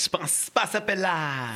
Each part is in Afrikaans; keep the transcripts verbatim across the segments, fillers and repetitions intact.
Spas, Passapella.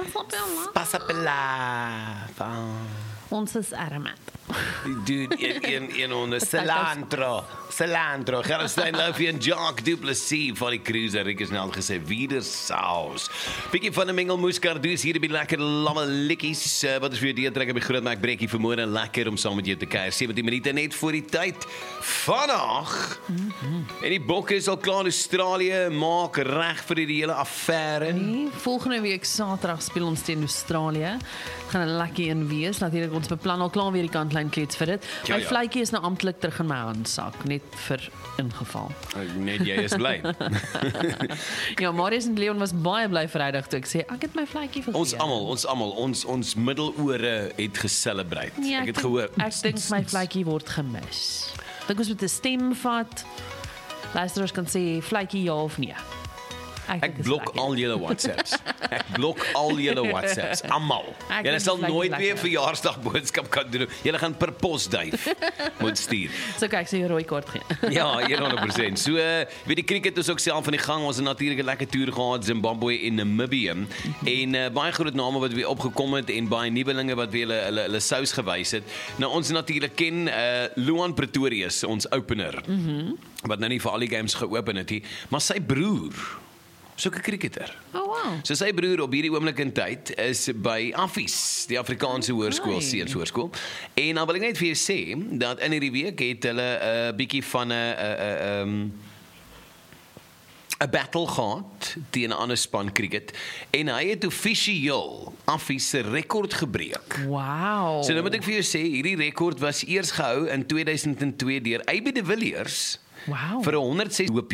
Passapella. Ons is armet. Dude, een, een, een onder cilantro. Cilantro. Gerard Steinlove en Jacques Duplessis van die cruiser. Ek is nou al gesê, Wiedersaus. Bietjie van 'n mengelmoes kardoes hier by lekker lamme likkies. Uh, wat is vir jou deurtrek op die groot maak breekie vermoere. Lekker om saam met jou te kuier. sewentien minute net voor die tyd. Vandag. Mm-hmm. En die bokke is al klaar in Australië. Maak reg vir die hele affære. Nee, volgende week Saterdag speel ons teen Australië. Gaan 'n lekker een wees. Natuurlik ons beplan al klaar weer die kantlyn kleeds vir dit. Ja, My ja. vletjie is nou amptelik terug in my handsak, net vir ingeval. Net jy is bly. Ja, Marius en Leon was baie bly Vrydag toe ek sê ek het my vletjie vergeet. Ons almal, ons almal, ons ons middelore het geselebreit. Ja, ek het dink- gehoor. Ek dink my vletjie word gemis. Dink ons moet 'n stem vat. Luisteraars kan sê vletjie ja of nee. Ek, Ek blok al julle WhatsApps. Ek blok al julle WhatsApps. Almal. Ek Julle dink sal die vletjie nooit weer lekker. verjaarsdagboodskap kan doen. Julle gaan per posduif moet stuur. So kyk, sy rooi kaart gee. Ja, honderd persent. So, uh, weet die cricket is ook self aan die gang. Ons het natuurlik 'n lekker toer gehad, Zimbabwe en Namibië. Mm-hmm. En uh, baie groot name wat weer opgekom het en baie nuwelinge wat weer hulle hulle, hulle sous gewys het. Nou ons natuurlik ken uh, Luan Pretorius, ons opener. Mm-hmm. Wat nou nie vir al die games geopen het nie, maar sy broer soek 'n cricketer. Oh wow. So sy broer op hierdie oomblik in tyd is by Affies, die Afrikaanse hoërskool, Ai. Seuns Hoërskool. En dan wil ek net vir jou sê dat in hierdie week het hulle 'n uh, bietjie van 'n 'n 'n 'n 'n battle gehad teen 'n ander span cricket en hy het offisieel Affies se rekord gebreek. Wow. So nou moet ek vir jou sê, hierdie rekord was eers gehou in tweeduisend twee deur Aby de Villiers Wow. vir honderd ses